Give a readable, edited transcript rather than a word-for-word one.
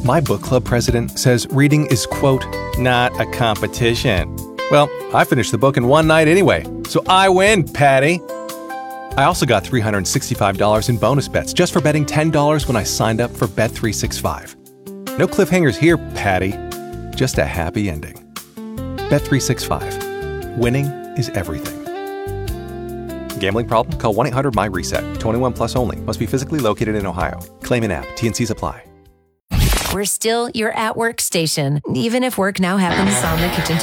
My book club president says reading is, quote, not a competition. Well, I finished the book in one night anyway, so I win, Patty. I also got $365 in bonus bets just for betting $10 when I signed up for Bet365. No cliffhangers here, Patty. Just a happy ending. Bet365. Winning is everything. Gambling problem? Call 1-800-MY-RESET. 21 plus only. Must be physically located in Ohio. Claim in app. T&Cs apply. We're still your at-work station, even if work now happens on the kitchen